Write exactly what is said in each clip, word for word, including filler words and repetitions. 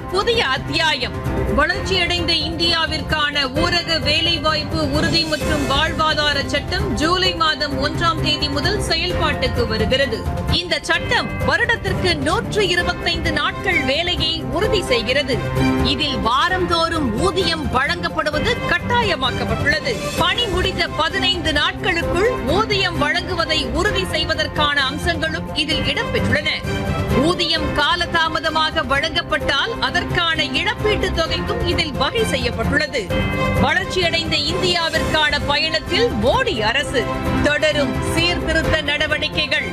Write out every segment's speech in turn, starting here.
புதிய அத்தியாயம். வளர்ச்சியடைந்த இந்தியாவிற்கான ஊரக வேலைவாய்ப்பு உறுதி மற்றும் வாழ்வாதார சட்டம் ஜூலை மாதம் ஒன்றாம் தேதி முதல் செயல்பாட்டுக்கு வருகிறது. இந்த சட்டம் வருடத்திற்கு நூற்று இருபத்தைந்து நாட்கள் வேலையை உறுதி செய்கிறது. இதில் வாரந்தோறும் ஊதியம் வழங்கப்படுவது கட்டாயமாக்கப்பட்டுள்ளது. பணி முடிந்த பதினைந்து நாட்களுக்குள் ஊதியம் வழங்குவதை உறுதி செய்வதற்கான அம்சங்களும் இதில் இடம்பெற்றுள்ளன. ஊதியம் காலதாமதமாக வழங்கப்பட்டால் அதற்கான இழப்பீட்டுத் தொகைக்கும் இதில் வகை செய்யப்பட்டுள்ளது. வளர்ச்சியடைந்த இந்தியாவிற்கான பயணத்தில் மோடி அரசு தொடரும் சீர்திருத்த நடவடிக்கைகள்.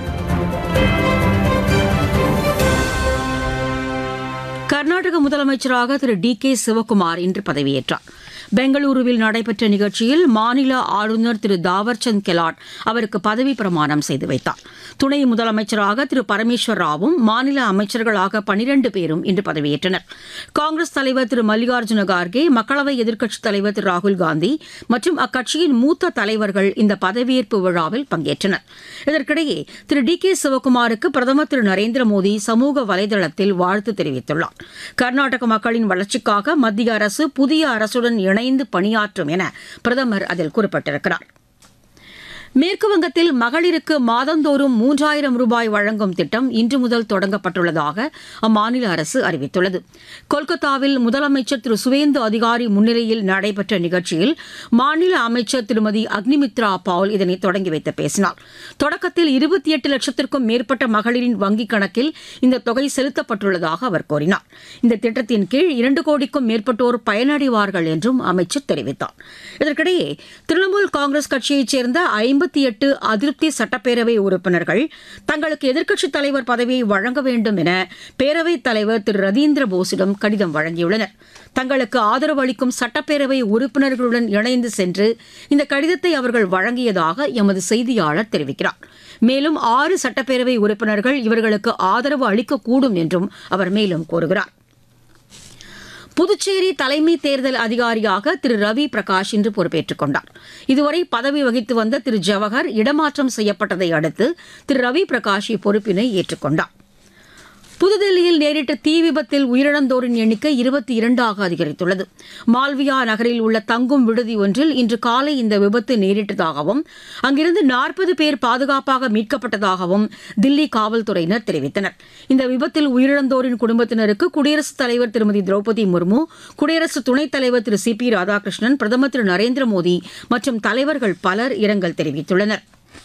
கர்நாடக முதலமைச்சராக திரு டி கே சிவக்குமார் இன்று பதவியேற்றார். பெங்களூருவில் நடைபெற்ற நிகழ்ச்சியில் மாநில ஆளுநர் திரு தாவர்சந்த் கெலாட் அவருக்கு பதவி பிரமாணம் செய்து வைத்தார். துணை முதலமைச்சராக திரு பரமேஸ்வர் ராவும் மாநில அமைச்சர்களாக பனிரண்டு பேரும் இன்று பதவியேற்றனர். காங்கிரஸ் தலைவர் திரு மல்லிகார்ஜுன கார்கே, மக்களவை எதிர்க்கட்சித் தலைவர் திரு ராகுல் காந்தி மற்றும் அக்கட்சியின் மூத்த தலைவர்கள் இந்த பதவியேற்பு விழாவில் பங்கேற்றனர். இதற்கிடையே திரு டி கே சிவக்குமாருக்கு பிரதமர் திரு நரேந்திர மோடி சமூக வலைதளத்தில் வாழ்த்து தெரிவித்துள்ளார். கர்நாடக மக்களின் வளர்ச்சிக்காக மத்திய அரசு புதிய அரசுடன் இணைந்து பணியாற்றும் என பிரதமர் அதில் குறிப்பிட்டிருக்கிறார். மேற்குவங்கத்தில் மகளிருக்கு மாதந்தோறும் மூன்றாயிரம் ரூபாய் வழங்கும் திட்டம் இன்று முதல் தொடங்கப்பட்டுள்ளதாக அம்மாநில அரசு அறிவித்துள்ளது. கொல்கத்தாவில் முதலமைச்சர் திரு சுவேந்து அதிகாரி முன்னிலையில் நடைபெற்ற நிகழ்ச்சியில் மாநில அமைச்சர் திருமதி அக்னிமித்ரா பால் இதனை தொடங்கி வைத்து பேசினார். தொடக்கத்தில் இருபத்தி எட்டு லட்சத்திற்கும் மேற்பட்ட மகளிரின் வங்கிக் கணக்கில் இந்த தொகை செலுத்தப்பட்டுள்ளதாக அவர் கூறினார். இந்த திட்டத்தின் கீழ் இரண்டு கோடிக்கும் மேற்பட்டோர் பயனடைவார்கள் என்றும் அமைச்சர் தெரிவித்தார். இதற்கிடையே திரிணாமுல் காங்கிரஸ் கட்சியைச் சேர்ந்த ஐம்பது எட்டு அதிருப்தி சட்டப்பேரவை உறுப்பினர்கள் தங்களுக்கு எதிர்க்கட்சித் தலைவர் பதவியை வழங்க வேண்டும் என பேரவைத் தலைவர் திரு ரதீந்திர போஸிடம் கடிதம் வழங்கியுள்ளனர். தங்களுக்கு ஆதரவு அளிக்கும் சட்டப்பேரவை உறுப்பினர்களுடன் இணைந்து சென்று இந்த கடிதத்தை அவர்கள் வழங்கியதாக எமது செய்தியாளர் தெரிவிக்கிறார். மேலும் ஆறு சட்டப்பேரவை உறுப்பினர்கள் இவர்களுக்கு ஆதரவு அளிக்கக்கூடும் என்றும் அவர் மேலும் கூறுகிறார். புதுச்சேரி தலைமை தேர்தல் அதிகாரியாக திரு ரவி பிரகாஷ் இன்று பொறுப்பேற்றுக் கொண்டார். இதுவரை பதவி வகித்து வந்த திரு ஜவஹர் இடமாற்றம் செய்யப்பட்டதை அடுத்து திரு ரவி பிரகாஷ் இப்பொறுப்பினை ஏற்றுக்கொண்டார். புதுதில்லியில் நேரிட்ட தீ விபத்தில் உயிரிழந்தோரின் எண்ணிக்கை இருபத்தி இரண்டாக அதிகரித்துள்ளது. மால்வியா நகரில் உள்ள தங்கும் விடுதி ஒன்றில் இன்று காலை இந்த விபத்து நேரிட்டதாகவும் அங்கிருந்து நாற்பது பேர் பாதுகாப்பாக மீட்கப்பட்டதாகவும் தில்லி காவல்துறையினர் தெரிவித்தனர். இந்த விபத்தில் உயிரிழந்தோரின் குடும்பத்தினருக்கு குடியரசுத் தலைவர் திருமதி திரௌபதி முர்மு, குடியரசு துணைத் தலைவர் திரு சி பி ராதாகிருஷ்ணன், பிரதமர் திரு நரேந்திர மோடி மற்றும் தலைவர்கள் பலர் இரங்கல் தெரிவித்துள்ளனர்.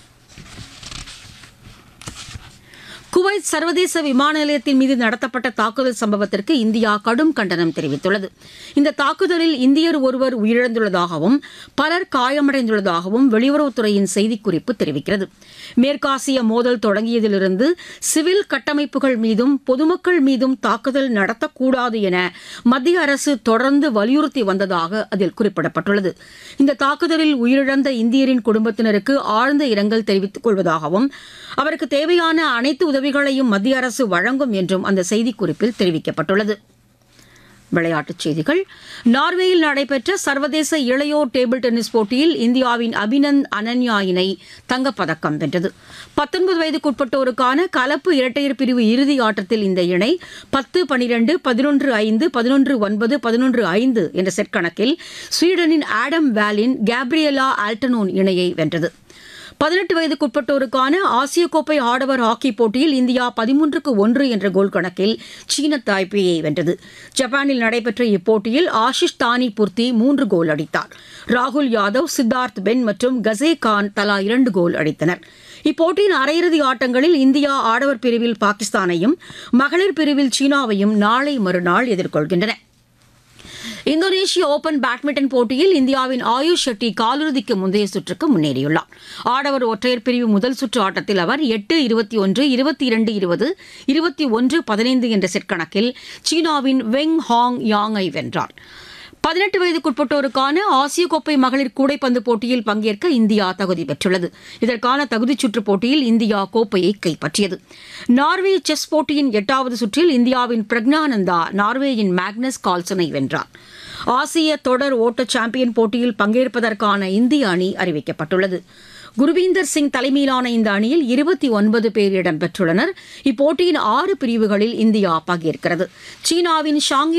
குவைத் சர்வதேச விமான நிலையத்தின் மீது நடத்தப்பட்ட தாக்குதல் சம்பவத்திற்கு இந்தியா கடும் கண்டனம் தெரிவித்துள்ளது. இந்த தாக்குதலில் இந்தியர் ஒருவர் உயிரிழந்துள்ளதாகவும் பலர் காயமடைந்துள்ளதாகவும் வெளியுறவுத்துறையின் செய்திக்குறிப்பு தெரிவிக்கிறது. மேற்காசிய மோதல் தொடங்கியதிலிருந்து சிவில் கட்டமைப்புகள் மீதும் பொதுமக்கள் மீதும் தாக்குதல் நடத்தக்கூடாது என மத்திய அரசு தொடர்ந்து வலியுறுத்தி வந்ததாக அதில் குறிப்பிடப்பட்டுள்ளது. இந்த தாக்குதலில் உயிரிழந்த இந்தியரின் குடும்பத்தினருக்கு ஆழ்ந்த இரங்கல் தெரிவித்துக் கொள்வதாகவும் அவருக்கு தேவையான அனைத்து உதவிகளையும் மத்திய அரசு வழங்கும் என்றும் அந்த செய்திக்குறிப்பில் தெரிவிக்கப்பட்டுள்ளது. விளையாட்டுச் செய்திகள். நார்வேயில் நடைபெற்ற சர்வதேச இளையோர் டேபிள் டென்னிஸ் போட்டியில் இந்தியாவின் அபினந்த் அனன்யா இணை தங்கப்பதக்கம் வென்றது. பத்தொன்பது வயதுக்குட்பட்டோருக்கான கலப்பு இரட்டையர் பிரிவு இறுதி ஆட்டத்தில் இந்த இணை பத்து பனிரெண்டு பதினொன்று ஐந்து பதினொன்று ஒன்பது பதினொன்று ஐந்து என்ற செட் கணக்கில் ஸ்வீடனின் ஆடம் வேலின் கேப்ரியலா ஆல்டனோன் இணையை வென்றது. பதினெட்டு வயதுக்குட்பட்டோருக்கான ஆசிய கோப்பை ஆடவர் ஹாக்கி போட்டியில் இந்தியா பதிமூன்றுக்கு ஒன்று என்ற கோல் கணக்கில் சீன தாய்பேயை வென்றது. ஜப்பானில் நடைபெற்ற இப்போட்டியில் ஆஷிஷ் தானி புர்த்தி மூன்று கோல் அடித்தார். ராகுல் யாதவ், சித்தார்த் பென் மற்றும் கசே கான் தலா இரண்டு கோல் அடித்தனர். இப்போட்டியின் அரையிறுதி ஆட்டங்களில் இந்தியா ஆடவர் பிரிவில் பாகிஸ்தானையும் மகளிர் பிரிவில் சீனாவையும் நாளை மறுநாள் எதிர்கொள்கின்றன. இந்தோனேஷிய ஓபன் பேட்மிண்டன் போட்டியில் இந்தியாவின் ஆயுஷ் ஷெட்டி காலிறுதிக்கு முந்தைய சுற்றுக்கு முன்னேறியுள்ளார். ஆடவர் ஒற்றையர் பிரிவு முதல் சுற்று ஆட்டத்தில் அவர் எட்டு இருபத்தி ஒன்று இருபத்தி இரண்டு இருபது இருபத்தி ஒன்று பதினைந்து என்ற செட் கணக்கில் சீனாவின் வெங் ஹாங் யாங்கை வென்றார். பதினெட்டு வயதுக்குட்பட்டோருக்கான ஆசிய கோப்பை மகளிர் கூடைப்பந்து போட்டியில் பங்கேற்க இந்தியா தகுதி பெற்றுள்ளது. இதற்கான தகுதிச் சுற்றுப் போட்டியில் இந்தியா கோப்பையை கைப்பற்றியது. நார்வே செஸ் போட்டியின் எட்டாவது சுற்றில் இந்தியாவின் பிரக்ஞானந்தா நார்வேயின் மேக்னஸ் கால்சனை வென்றார். ஆசிய தொடர் ஓட்ட சாம்பியன் போட்டியில் பங்கேற்பதற்கான இந்திய அணி அறிவிக்கப்பட்டுள்ளது. குருவீந்தர் சிங் தலைமையிலான இந்த அணியில் இருபத்தி ஒன்பது பேர் இடம்பெற்றுள்ளனர். இப்போட்டியின் ஆறு பிரிவுகளில் இந்தியா பங்கேற்கிறது. சீனாவின் ஷாங்கி